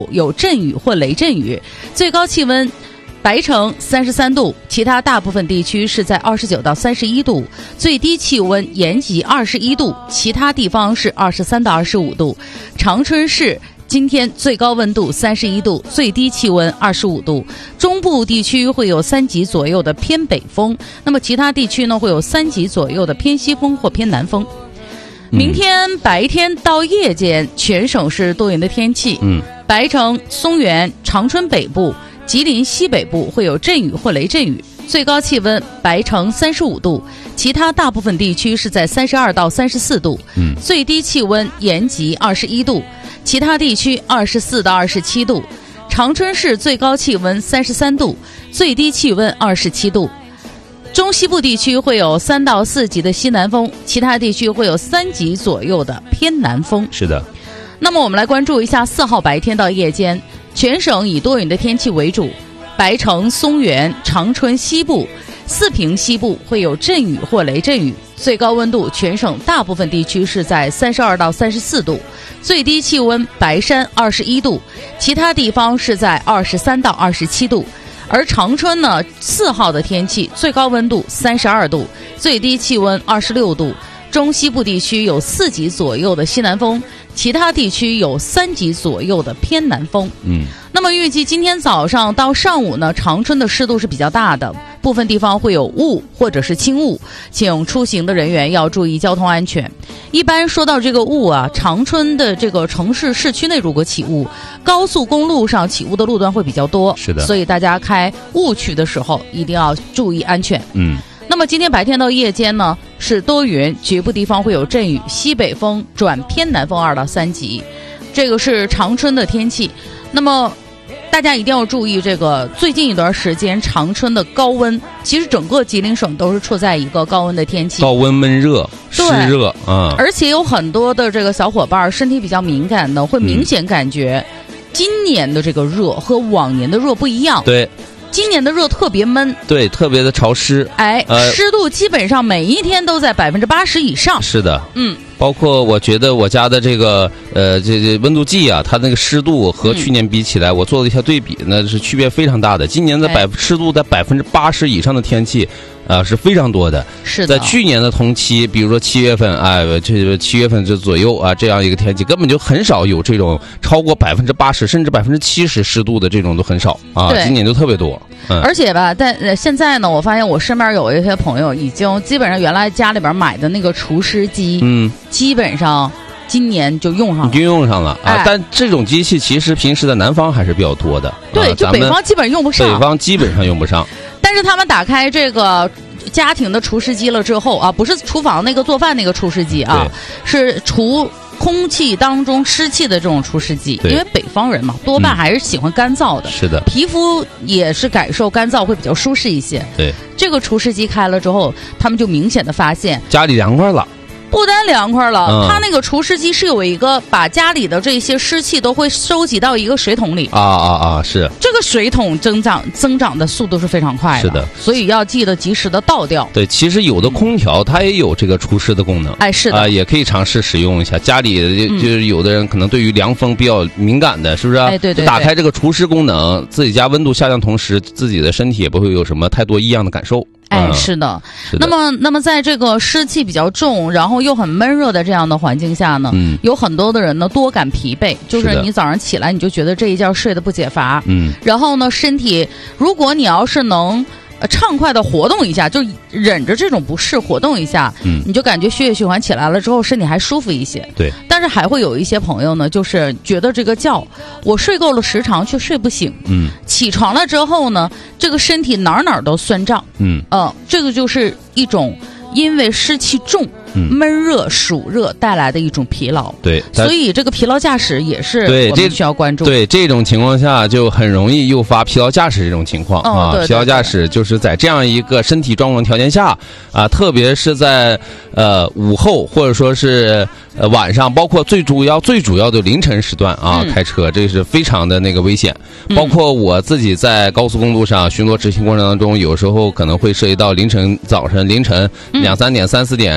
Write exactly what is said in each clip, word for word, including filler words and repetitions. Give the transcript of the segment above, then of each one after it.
有阵雨或雷阵雨，最高气温白城三十三度，其他大部分地区是在二十九到三十一度，最低气温延吉二十一度，其他地方是二十三到二十五度。长春市今天最高温度三十一度，最低气温二十五度。中部地区会有三级左右的偏北风，那么其他地区呢会有三级左右的偏西风或偏南风。明天白天到夜间，全省是多云的天气。嗯，白城、松原、长春北部、吉林西北部会有阵雨或雷阵雨，最高气温白城三十五度，其他大部分地区是在三十二到三十四度。嗯，最低气温延吉二十一度，其他地区二十四到二十七度。长春市最高气温三十三度，最低气温二十七度。中西部地区会有三到四级的西南风，其他地区会有三级左右的偏南风。 是的。 那么我们来关注一下四号白天到夜间，全省以多云的天气为主，白城、松原、长春西部、四平西部会有阵雨或雷阵雨，最高温度全省大部分地区是在三十二到三十四度，最低气温白山二十一度，其他地方是在二十三到二十七度。而长春呢，四号的天气最高温度三十二度，最低气温二十六度。中西部地区有四级左右的西南风，其他地区有三级左右的偏南风。嗯，那么预计今天早上到上午呢，长春的湿度是比较大的，部分地方会有雾或者是轻雾，请出行的人员要注意交通安全。一般说到这个雾啊，长春的这个城市市区内如果起雾，高速公路上起雾的路段会比较多， 是的， 所以大家开误区的时候一定要注意安全。嗯。那么今天白天到夜间呢是多云，局部地方会有阵雨，西北风转偏南风二到三级，这个是长春的天气。那么大家一定要注意，这个最近一段时间长春的高温，其实整个吉林省都是处在一个高温的天气， 高温闷热湿热啊、嗯， 而且有很多的这个小伙伴身体比较敏感的，会明显感觉今年的这个热和往年的热不一样。 对。 今年的热特别闷， 对，特别的潮湿， 哎，呃、湿度基本上每一天都在百分之八十以上。 是的， 嗯， 包括我觉得我家的这个呃这这温度计啊，它那个湿度和去年比起来，嗯、我做了一下对比呢，是区别非常大的。今年的百、哎、湿度在百分之八十以上的天气。啊，是非常多的。 是的， 在去年的同期，比如说七月份，哎，这个七月份这左右啊，这样一个天气，根本就很少有这种超过百分之八十甚至百分之七十湿度的这种都很少啊。今年就特别多。嗯、 而且吧，但、呃、现在呢，我发现我身边有一些朋友已经基本上原来家里边买的那个除湿机，嗯，基本上今年就用上了， 就用上了啊、哎！但这种机器其实平时在南方还是比较多的， 对， 啊、 就北方基本上用不上， 北方基本上用不上。 但是他们打开这个家庭的除湿机了之后啊，不是厨房那个做饭那个除湿机啊，是除空气当中湿气的这种除湿机。因为北方人嘛，多半还是喜欢干燥的， 嗯、是的， 皮肤也是感受干燥会比较舒适一些。 对， 这个除湿机开了之后，他们就明显的发现家里凉快了。 不单凉快了、嗯，它那个除湿机是有一个把家里的这些湿气都会收集到一个水桶里啊啊啊！是这个水桶增长增长的速度是非常快的， 是的， 所以要记得及时的倒掉。 对，其实有的空调它也有这个除湿的功能， 哎，是的啊、呃，也可以尝试使用一下。家里就、嗯、就是有的人可能对于凉风比较敏感的，是不是？ 哎，对 对, 对， 打开这个除湿功能，自己家温度下降同时，自己的身体也不会有什么太多异样的感受。 哎，是的， 是的。 那么，那么在这个湿气比较重，然后又很闷热的这样的环境下呢，嗯，有很多的人呢多感疲惫，就是你早上起来你就觉得这一觉睡得不解乏，嗯，然后呢，身体如果你要是能呃畅快的活动一下，就忍着这种不适活动一下，嗯，你就感觉血液循环起来了之后，身体还舒服一些。 对。 但是还会有一些朋友呢，就是觉得这个觉我睡够了时长却睡不醒，嗯，起床了之后呢，这个身体哪哪都酸胀，嗯，呃，这个就是一种因为湿气重。嗯、闷热、暑热带来的一种疲劳， 对， 所以这个疲劳驾驶也是我们需要关注。 对，这种情况下就很容易诱发疲劳驾驶这种情况、 哦、 啊。 对对对， 疲劳驾驶就是在这样一个身体状况条件下啊，特别是在呃午后或者说是呃晚上，包括最主要最主要的凌晨时段啊、嗯，开车这是非常的那个危险。包括我自己在高速公路上巡逻执行过程当中，有时候可能会涉及到凌晨、早晨、凌晨两三点、三四点，甚至四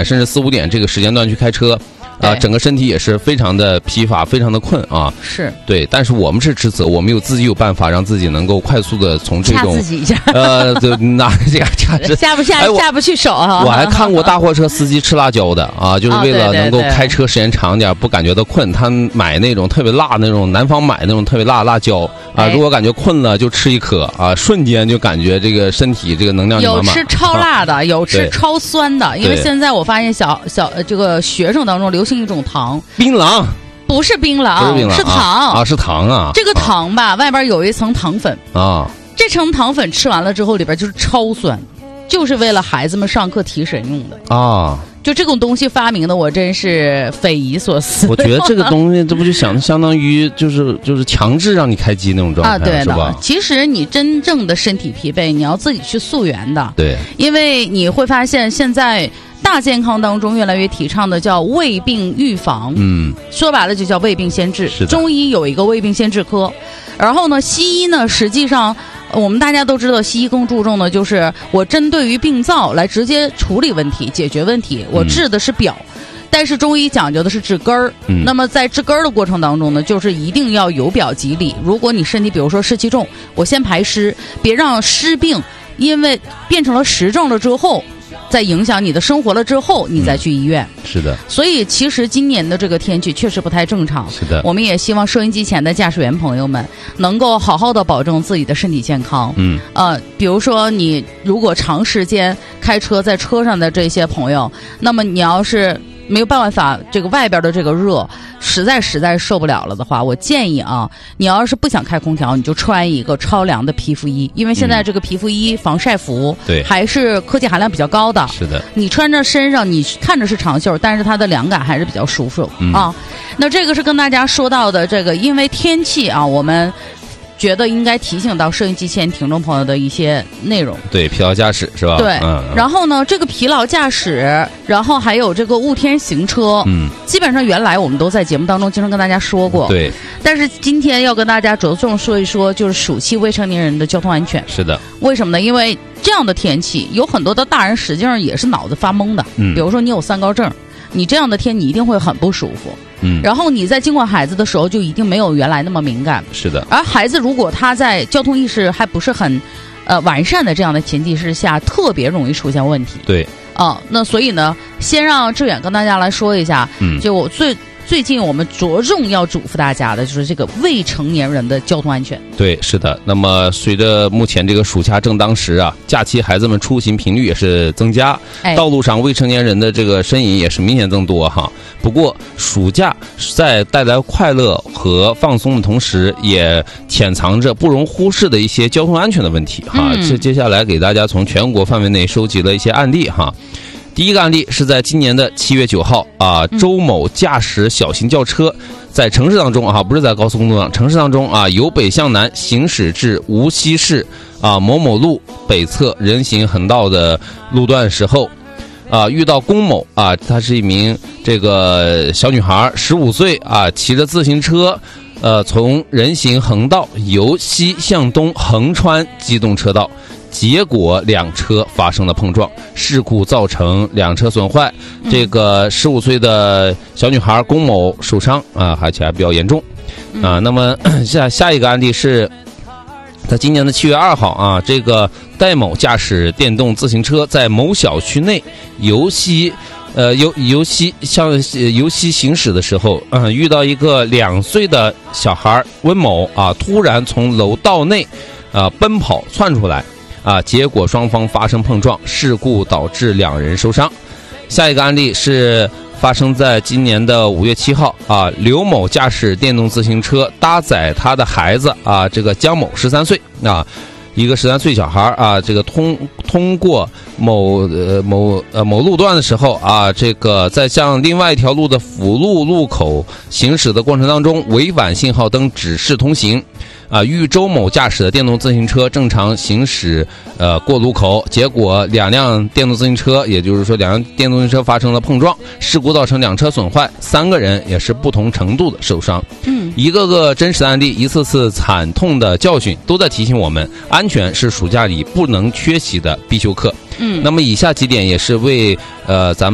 五点这个时间段去开车。啊、呃，整个身体也是非常的疲乏，非常的困啊。 是对，但是我们是职责，我们有自己有办法让自己能够快速的从这种掐自己一下， 呃，就拿这样掐着下不下、哎、下不去手啊。 我还看过大货车司机吃辣椒的啊，就是为了能够开车时间长点，不感觉到困，他买那种特别辣那种南方买那种特别辣的辣椒啊，如果感觉困了就吃一颗啊，瞬间就感觉这个身体这个能量就满满。 有吃超辣的，啊、有吃超酸的，因为现在我发现小小这个学生当中流行一种糖， 槟榔。 不是槟榔， 不是槟榔， 是糖啊, 啊，是糖啊。 这个糖吧，啊、外边有一层糖粉啊， 这层糖粉吃完了之后，里边就是超酸，就是为了孩子们上课提神用的啊。 就这种东西发明的，我真是匪夷所思。 我觉得这个东西，这不就想相当于就是就是强制让你开机那种状态， 啊，对是吧？ 其实你真正的身体疲惫，你要自己去溯源的。 对， 因为你会发现现在大健康当中越来越提倡的叫胃病预防， 嗯， 说白了就叫胃病先治。 是的， 中医有一个胃病先治科，然后呢，西医呢，实际上我们大家都知道，西医更注重的就是我针对于病灶来直接处理问题、解决问题，我治的是表。嗯，但是中医讲究的是治根儿， 嗯， 那么在治根儿的过程当中呢，就是一定要由表及里。如果你身体比如说湿气重，我先排湿，别让湿病因为变成了实症了之后，在影响你的生活了之后，你再去医院。 嗯，是的。 所以其实今年的这个天气确实不太正常。 是的。 我们也希望收音机前的驾驶员朋友们能够好好的保证自己的身体健康。 嗯。 呃，比如说你如果长时间开车在车上的这些朋友，那么你要是没有办法，这个外边的这个热实在实在受不了了的话，我建议啊，你要是不想开空调，你就穿一个超凉的皮肤衣，因为现在这个皮肤衣、防晒服， 对， 还是科技含量比较高的。 是的， 你穿着身上，你看着是长袖，但是它的凉感还是比较舒服、嗯、啊。那这个是跟大家说到的这个，因为天气啊，我们觉得应该提醒到收音机前听众朋友的一些内容。 对，疲劳驾驶是吧？ 对， 嗯。 然后呢，这个疲劳驾驶，然后还有这个雾天行车， 嗯， 基本上原来我们都在节目当中经常跟大家说过。 对。 但是今天要跟大家着重说一说，就是暑期未成年人的交通安全。 是的。 为什么呢？因为这样的天气，有很多的大人实际上也是脑子发懵的。 嗯。 比如说你有三高症，你这样的天你一定会很不舒服。 嗯， 然后你在经管孩子的时候就一定没有原来那么敏感。 是的。 而孩子如果他在交通意识还不是很，呃完善的这样的前提之下，特别容易出现问题。 对。 啊、呃，那所以呢，先让志远跟大家来说一下， 嗯， 就我最最近我们着重要嘱咐大家的就是这个未成年人的交通安全。 对，是的。那么随着目前这个暑假正当时啊，假期孩子们出行频率也是增加， 哎、 道路上未成年人的这个身影也是明显增多哈。不过暑假在带来快乐和放松的同时，也潜藏着不容忽视的一些交通安全的问题哈。这、嗯、接下来给大家从全国范围内收集了一些案例哈。第一个案例是在今年的七月九号啊，周某驾驶小型轿车在城市当中啊，不是在高速公路上，城市当中啊，由北向南行驶至无锡市啊某某路北侧人行横道的路段时候，啊遇到龚某啊，她是一名这个小女孩，十五岁啊，骑着自行车，呃，从人行横道由西向东横穿机动车道。结果两车发生了碰撞，事故造成两车损坏。嗯、这个十五岁的小女孩龚某受伤啊，而且还比较严重啊。嗯、那么下下一个案例是，在今年的七月二号啊，这个戴某驾驶电动自行车在某小区内由西呃由由西向由西行驶的时候，嗯，遇到一个两岁的小孩温某啊，突然从楼道内啊奔跑窜出来。啊！结果双方发生碰撞，事故导致两人受伤。下一个案例是发生在今年的五月七号啊，刘某驾驶电动自行车搭载他的孩子啊，这个江某十三岁啊，一个十三岁小孩啊，这个通通过某呃某呃某路段的时候啊，这个在向另外一条路的辅路路口行驶的过程当中，违反信号灯指示通行。啊，与周某驾驶的电动自行车正常行驶，呃，过路口，结果两辆电动自行车，也就是说两辆电动自行车发生了碰撞，事故造成两车损坏，三个人也是不同程度的受伤。嗯，一个个真实的案例，一次次惨痛的教训，都在提醒我们，安全是暑假里不能缺席的必修课。嗯，那么以下几点也是为呃咱们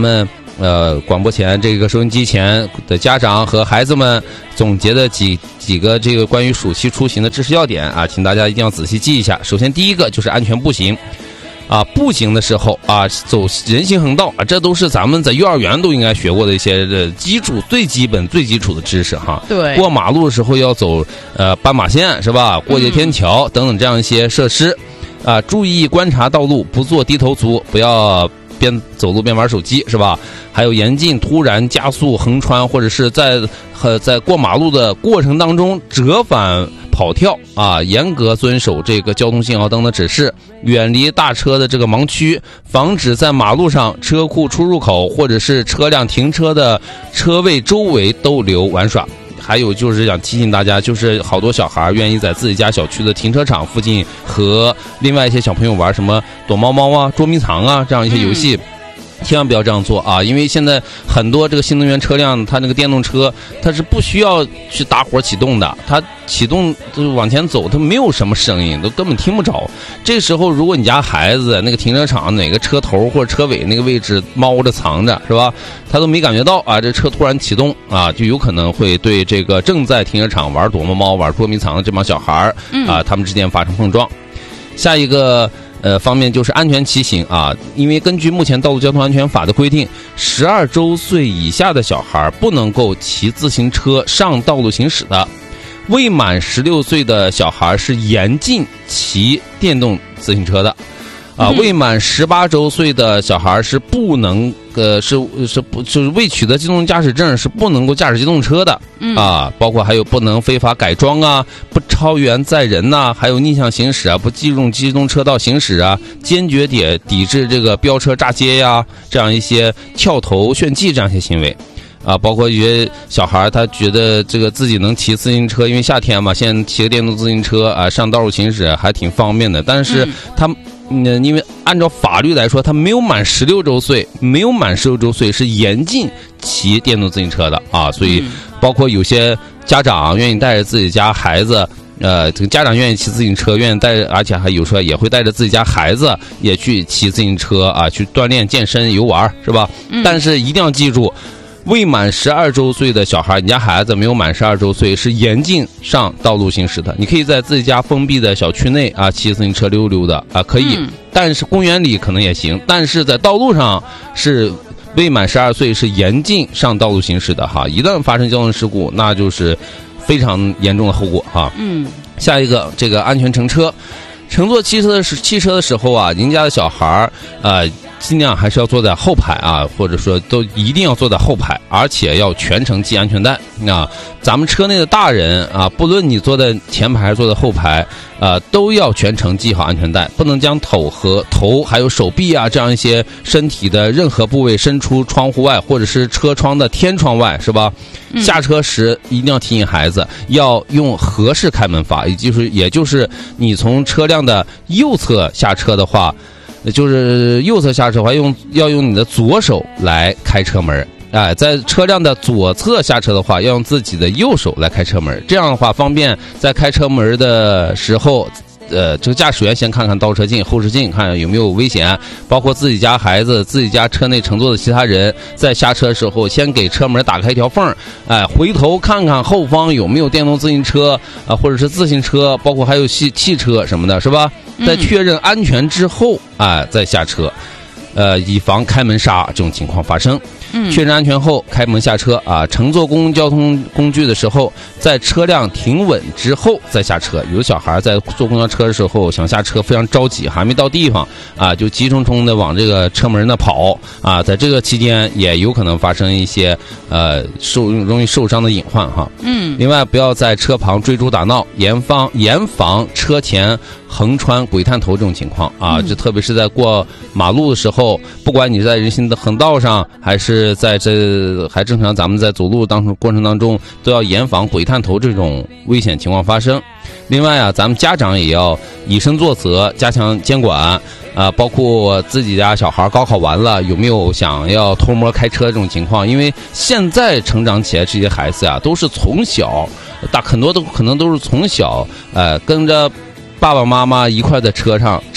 呃广播前这个收音机前的家长和孩子们总结的几几个这个关于暑期出行的知识要点啊，请大家一定要仔细记一下。首先第一个就是安全步行。啊，步行的时候啊，走人行横道啊，这都是咱们在幼儿园都应该学过的一些呃基础、最基本、最基础的知识哈。 对， 过马路的时候要走呃斑马线是吧？过街天桥等等这样一些设施，啊、呃，注意观察道路，不做低头族，不要边走路边玩手机是吧？还有严禁突然加速横穿，或者是在呃在过马路的过程当中折返跑跳啊，严格遵守这个交通信号灯的指示，远离大车的这个盲区，防止在马路上车库出入口或者是车辆停车的车位周围逗留玩耍。还有就是想提醒大家，就是好多小孩愿意在自己家小区的停车场附近和另外一些小朋友玩什么躲猫猫啊、捉迷藏啊这样一些游戏。嗯千万不要这样做啊！因为现在很多这个新能源车辆，它那个电动车，它是不需要去打火启动的，它启动就是往前走，它没有什么声音，都根本听不着。这时候，如果你家孩子那个停车场哪个车头或者车尾那个位置猫着藏着，是吧？他都没感觉到啊，这车突然启动啊，就有可能会对这个正在停车场玩躲猫猫、玩捉迷藏的这帮小孩啊，他们之间发生碰撞。下一个。呃，方面就是安全骑行啊，因为根据目前道路交通安全法的规定，十二周岁以下的小孩不能够骑自行车上道路行驶的，未满十六岁的小孩是严禁骑电动自行车的，啊，嗯、未满十八周岁的小孩是不能呃是是不就是未取得机动驾驶证是不能够驾驶机动车的，嗯、啊，包括还有不能非法改装啊，不超员载人呐、啊，还有逆向行驶啊，不进入机动车道行驶啊，坚决抵抵制这个飙车炸街呀，这样一些跳头炫技这样一些行为。啊，包括一些小孩他觉得这个自己能骑自行车，因为夏天嘛，现在骑个电动自行车啊，上道路行驶还挺方便的。但是他，嗯，因为按照法律来说，他没有满十六周岁，没有满十六周岁是严禁骑电动自行车的啊。所以，包括有些家长愿意带着自己家孩子。呃，这个家长愿意骑自行车，愿意带着，而且还有时候也会带着自己家孩子也去骑自行车啊，去锻炼、健身、游玩，是吧？嗯、但是一定要记住。未满十二周岁的小孩，你家孩子没有满十二周岁是严禁上道路行驶的。你可以在自己家封闭的小区内啊骑自行车溜溜的啊，可以。嗯、但是公园里可能也行，但是在道路上是未满十二岁是严禁上道路行驶的哈。一旦发生交通事故，那就是非常严重的后果哈。嗯。下一个，这个安全乘车，乘坐汽车的时汽车的时候啊，您家的小孩呃。尽量还是要坐在后排啊，或者说都一定要坐在后排，而且要全程系安全带啊。咱们车内的大人啊，不论你坐在前排还是坐在后排，呃，都要全程系好安全带，不能将头和头还有手臂啊这样一些身体的任何部位伸出窗户外，或者是车窗的天窗外，是吧？嗯、下车时一定要提醒孩子要用合适开门法，也就是也就是你从车辆的右侧下车的话。就是右侧下车的话，用要用你的左手来开车门，哎，在车辆的左侧下车的话，要用自己的右手来开车门。这样的话，方便在开车门的时候，呃，这个驾驶员先看看倒车镜、后视镜，看有没有危险，包括自己家孩子、自己家车内乘坐的其他人，在下车的时候，先给车门打开一条缝，哎，回头看看后方有没有电动自行车啊、呃，或者是自行车，包括还有汽汽车什么的，是吧？在确认安全之后啊、呃，再下车，呃，以防开门杀这种情况发生。嗯，确认安全后开门下车啊。乘坐公共交通工具的时候，在车辆停稳之后再下车。有的小孩在坐公交车的时候想下车，非常着急，还没到地方啊，就急冲冲的往这个车门那跑啊。在这个期间也有可能发生一些呃受容易受伤的隐患哈。嗯。另外，不要在车旁追逐打闹，严防严防车前横穿鬼探头这种情况啊。就特别是在过马路的时候，不管你在人行的横道上还是在这还正常咱们在走路当中过程当中，都要严防鬼探头这种危险情况发生。另外啊，咱们家长也要以身作则，加强监管啊、呃，包括自己家小孩高考完了有没有想要偷摸开车这种情况。因为现在成长起来这些孩子啊，都是从小大很多都可能都是从小呃跟着爸爸妈妈一块在车上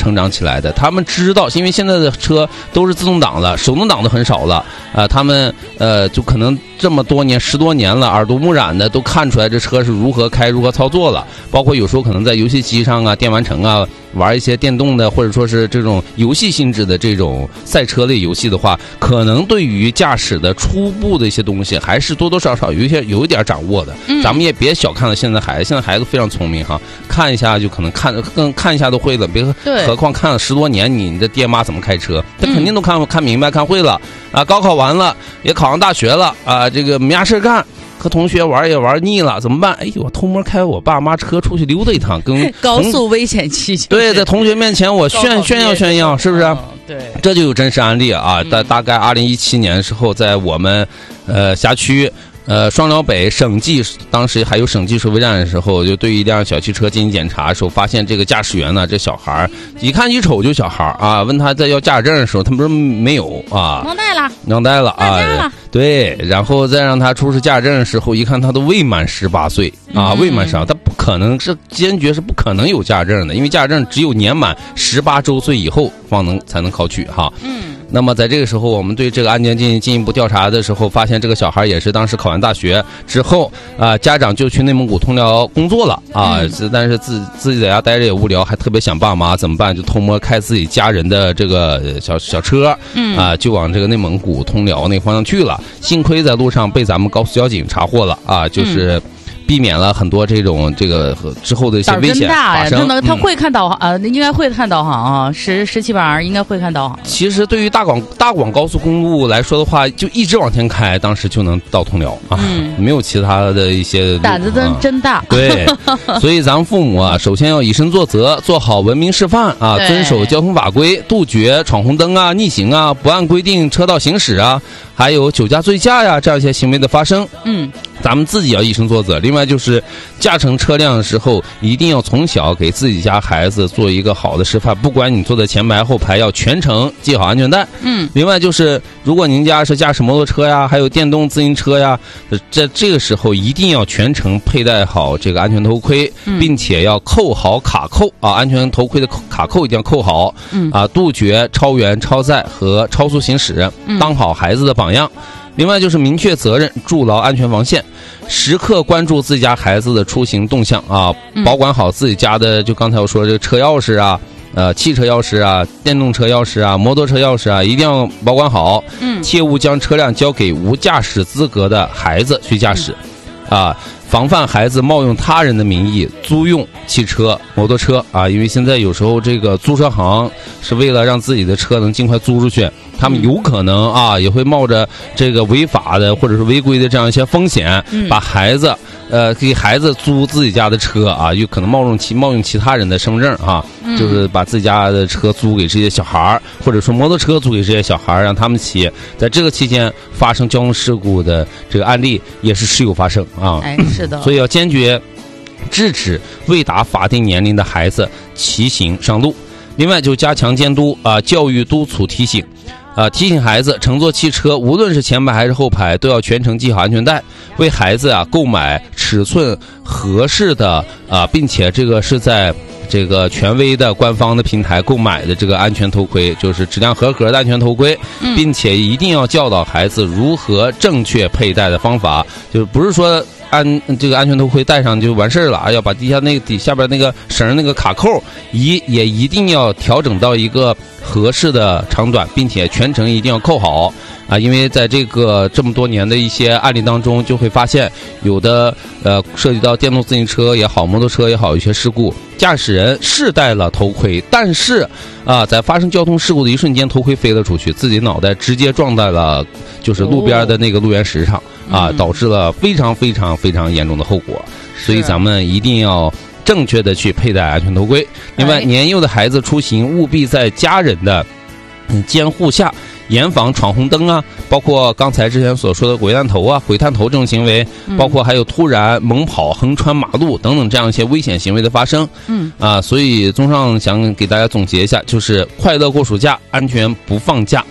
成长起来的，他们知道，因为现在的车都是自动挡了，手动挡都很少了啊、呃，他们呃就可能这么多年十多年了，耳濡目染的都看出来这车是如何开如何操作了，包括有时候可能在游戏机上啊、电玩城啊玩一些电动的或者说是这种游戏性质的这种赛车类游戏的话，可能对于驾驶的初步的一些东西还是多多少少有一些有一点掌握的、嗯、咱们也别小看了现在孩子，现在孩子非常聪明哈，看一下就可能看更看一下都会了，别何况看了十多年，你的爹妈怎么开车他肯定都看、嗯、看明白看会了啊，高考完了也考上大学了啊，这个没啥事干，和同学玩也玩腻了，怎么办？哎呦，偷摸开我爸妈车出去溜达一趟，跟高速危险期、就是、 对，在同学面前我炫炫耀炫耀，是不是、哦？ 对， 这就有真实案例啊！大、嗯、大概二零一七年的时候，在我们呃辖区。呃，双辽北省际当时还有省际收费站的时候，就对一辆小汽车进行检查的时候，发现这个驾驶员呢，这小孩一看一瞅就小孩啊，问他在要驾驶证的时候，他们说没有啊， 忘带了， 忘带了啊，对，然后再让他出示驾驶证的时候，一看他都未满十八岁啊，嗯、未满十八，他不可能是坚决是不可能有驾驶证的，因为驾驶证只有年满十八周岁以后方能才能考取哈。嗯。那么在这个时候，我们对这个案件进行进一步调查的时候，发现这个小孩也是当时考完大学之后啊、呃，家长就去内蒙古通辽工作了啊，嗯、但是自自己在家待着也无聊，还特别想爸妈，怎么办？就偷摸开自己家人的这个小小车，嗯啊，就往这个内蒙古通辽那方向去了。幸亏在路上被咱们高速交警查获了啊，就是。嗯避免了很多这种这个之后的一些危险发生。 真的，他会看导航、嗯、呃，应该会看导航啊，十十七板应该会看导航。 其实对于大广大广高速公路来说的话，就一直往前开，当时就能到通辽啊、嗯，没有其他的一些。 胆子真、啊、真大。 对，所以咱们父母啊，首先要以身作则，做好文明示范啊，遵守交通法规，杜绝闯红灯啊、逆行啊、不按规定车道行驶啊，还有酒驾、醉驾呀这样一些行为的发生。嗯。咱们自己要以身作则，另外就是驾乘车辆的时候，一定要从小给自己家孩子做一个好的示范，不管你坐在前排后排，要全程系好安全带。嗯，另外就是如果您家是驾驶摩托车呀，还有电动自行车呀，在这个时候一定要全程佩戴好这个安全头盔，并且要扣好卡扣啊，安全头盔的卡扣一定要扣好。嗯啊，杜绝超员、超载和超速行驶，当好孩子的榜样。另外就是明确责任，筑牢安全防线，时刻关注自己家孩子的出行动向啊，保管好自己家的，就刚才我说的这个车钥匙啊，呃，汽车钥匙啊，电动车钥匙啊，摩托车钥匙啊，一定要保管好。嗯，切勿将车辆交给无驾驶资格的孩子去驾驶，嗯、啊，防范孩子冒用他人的名义租用汽车、摩托车啊，因为现在有时候这个租车行是为了让自己的车能尽快租出去。他们有可能啊，也会冒着这个违法的或者是违规的这样一些风险，嗯、把孩子呃给孩子租自己家的车啊，有可能冒用其冒用其他人的身份证啊，嗯、就是把自己家的车租给这些小孩，或者说摩托车租给这些小孩，让他们骑。在这个期间发生交通事故的这个案例也是时有发生啊。 哎，是的。 所以要坚决制止未达法定年龄的孩子骑行上路。另外就加强监督啊，教育督促提醒。啊，提醒孩子乘坐汽车，无论是前排还是后排，都要全程系好安全带。为孩子啊购买尺寸合适的啊，并且这个是在这个权威的官方的平台购买的这个安全头盔，就是质量合格的安全头盔，并且一定要教导孩子如何正确佩戴的方法，就是不是说。安这个安全头盔戴上就完事儿了啊！要把底下那个底下边那个绳那个卡扣一也一定要调整到一个合适的长短，并且全程一定要扣好啊！因为在这个这么多年的一些案例当中，就会发现有的呃涉及到电动自行车也好、摩托车也好，有些事故，驾驶人是戴了头盔，但是啊，在发生交通事故的一瞬间，头盔飞了出去，自己脑袋直接撞在了就是路边的那个路缘石上。啊，导致了非常非常非常严重的后果，所以咱们一定要正确的去佩戴安全头盔。另外，年幼的孩子出行务必在家人的监护下，严防闯红灯啊，包括刚才之前所说的鬼探头啊、鬼探头这种行为，包括还有突然猛跑、横穿马路等等这样一些危险行为的发生。嗯啊，所以综上想给大家总结一下，就是快乐过暑假，安全不放假。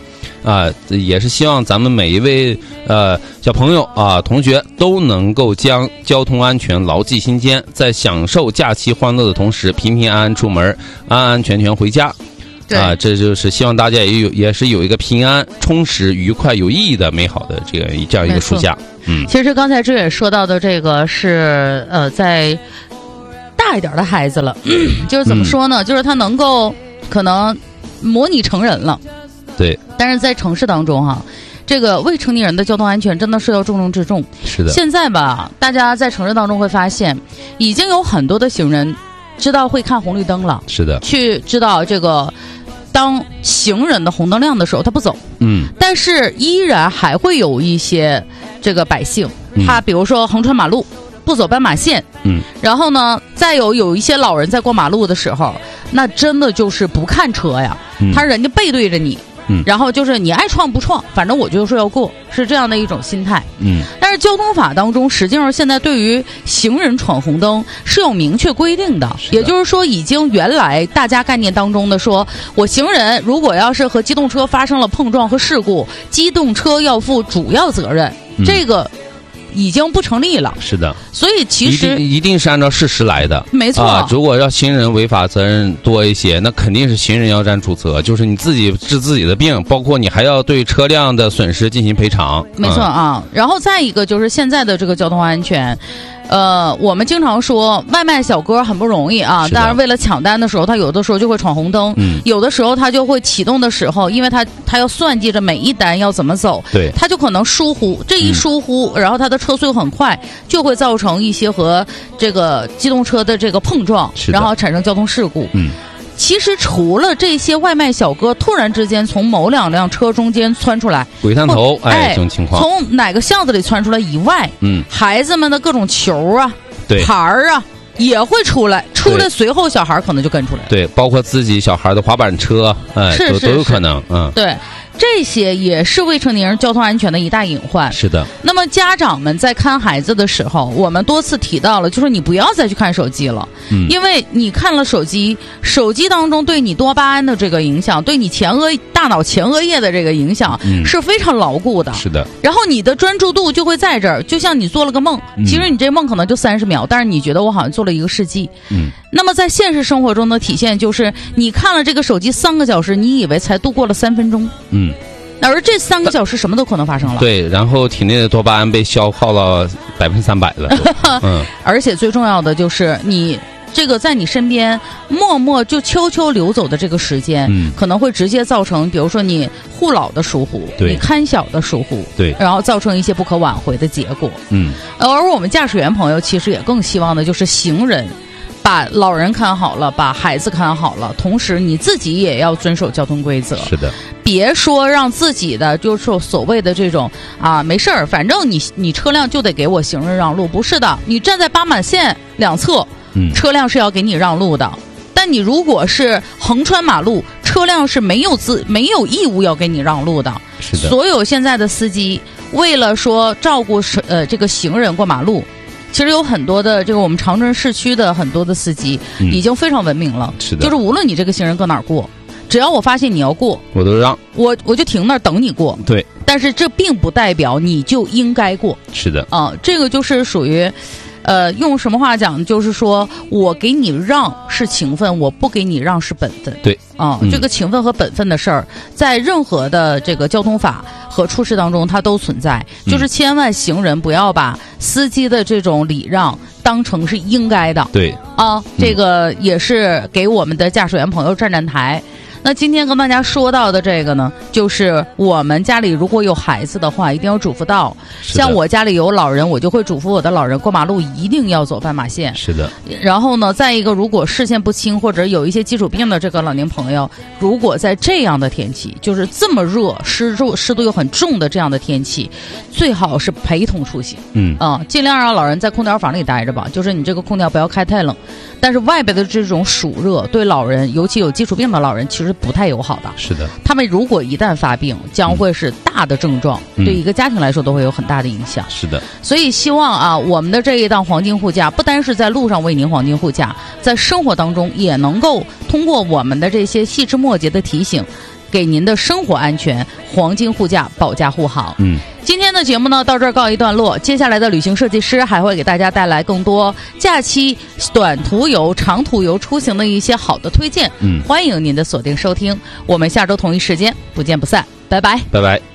啊，也是希望咱们每一位呃小朋友啊、同学都能够将交通安全牢记心间，在享受假期欢乐的同时，平平安安出门，安安全全回家。啊，这就是希望大家也有也是有一个平安、充实、愉快、有意义的美好的这个这样一个暑假。嗯， 其实刚才志远说到的这个是呃，在大一点的孩子了，嗯、就是怎么说呢？嗯、就是他能够可能模拟成人了。 对， 但是在城市当中哈。这个未成年人的交通安全真的是要重中之重。 是的。 现在吧，大家在城市当中会发现，已经有很多的行人知道会看红绿灯了。 是的。 去知道这个。当行人的红灯亮的时候，他不走， 嗯， 但是依然还会有一些这个百姓，嗯、他比如说横穿马路，不走斑马线， 嗯， 然后呢，再有有一些老人在过马路的时候，那真的就是不看车呀，嗯、他人家背对着你。嗯，然后就是你爱闯不闯，反正我就是要过，是这样的一种心态。 嗯， 但是交通法当中，实际上现在对于行人闯红灯是有明确规定的， 的也就是说，已经原来大家概念当中的说，我行人如果要是和机动车发生了碰撞和事故，机动车要负主要责任， 嗯、 这个。已经不成立了。 是的， 所以其实一定一定是按照事实来的。 没错、 啊，如果要行人违法责任多一些，那肯定是行人要占主责，就是你自己治自己的病，包括你还要对车辆的损失进行赔偿。 没错啊，嗯、然后再一个就是现在的这个交通安全。呃，我们经常说外卖小哥很不容易啊，当然为了抢单的时候，他有的时候就会闯红灯， 嗯， 有的时候他就会启动的时候，因为他他要算计着每一单要怎么走， 对， 他就可能疏忽，这一疏忽，嗯、然后他的车速很快，就会造成一些和这个机动车的这个碰撞，然后产生交通事故， 嗯。 其实除了这些外卖小哥突然之间从某两辆车中间窜出来， 鬼探头，哎，这种情况， 从哪个巷子里窜出来以外， 嗯， 孩子们的各种球啊、 对牌儿啊也会出来，出来随后小孩可能就跟出来了。 对，包括自己小孩的滑板车，哎， 是是都都有可能，嗯， 对。这些也是未成年人交通安全的一大隐患。 是的。 那么家长们在看孩子的时候，我们多次提到了，就是你不要再去看手机了， 嗯， 因为你看了手机，手机当中对你多巴胺的这个影响，对你前额大脑前额叶的这个影响， 嗯， 是非常牢固的。 是的。 然后你的专注度就会在这儿，就像你做了个梦， 嗯， 其实你这梦可能就三十秒，但是你觉得我好像做了一个世纪。 嗯。 那么在现实生活中的体现就是，你看了这个手机三个小时，你以为才度过了三分钟。 嗯。 而这三个小时什么都可能发生了。 对，然后体内的多巴胺被消耗了百分之三百了。嗯， 而且最重要的就是你这个在你身边默默就悄悄流走的这个时间， 嗯， 可能会直接造成，比如说你护老的疏忽， 对， 你看小的疏忽， 对， 然后造成一些不可挽回的结果。 嗯， 而我们驾驶员朋友其实也更希望的就是行人。把老人看好了，把孩子看好了，同时你自己也要遵守交通规则。 是的， 别说让自己的就是说所谓的这种啊，没事儿，反正你你车辆就得给我行人让路，不是的，你站在斑马线两侧， 嗯， 车辆是要给你让路的。但你如果是横穿马路，车辆是没有资没有义务要给你让路的。 是的， 所有现在的司机为了说照顾呃这个行人过马路。其实有很多的这个我们长春市区的很多的司机已经非常文明了， 嗯，是的， 就是无论你这个行人搁哪儿过，只要我发现你要过， 我都让， 我我就停那儿等你过。 对， 但是这并不代表你就应该过。 是的， 啊，这个就是属于，呃，用什么话讲，就是说我给你让是情分，我不给你让是本分。 对， 啊， 嗯， 这个情分和本分的事儿，在任何的这个交通法和处事当中，它都存在。就是千万行人不要把司机的这种礼让当成是应该的。 对， 啊，这个也是给我们的驾驶员朋友站站台。那今天跟大家说到的这个呢，就是我们家里如果有孩子的话，一定要嘱咐到。像我家里有老人，我就会嘱咐我的老人过马路一定要走斑马线。 是的。 然后呢，再一个，如果视线不清或者有一些基础病的这个老年朋友，如果在这样的天气，就是这么热、湿度湿度又很重的这样的天气，最好是陪同出行。 嗯啊，尽量让老人在空调房里待着吧，就是你这个空调不要开太冷。但是外边的这种暑热对老人，尤其有基础病的老人，其实不太友好的。 是的， 他们如果一旦发病，将会是大的症状， 嗯， 对一个家庭来说都会有很大的影响。 是的， 所以希望啊，我们的这一档黄金护驾，不单是在路上为您黄金护驾，在生活当中也能够通过我们的这些细枝末节的提醒， 给您的生活安全黄金护驾保驾护航。 嗯， 今天的节目呢到这儿告一段落，接下来的旅行设计师还会给大家带来更多假期短途游、长途游出行的一些好的推荐。 嗯， 欢迎您的锁定收听，我们下周同一时间不见不散，拜拜， 拜拜。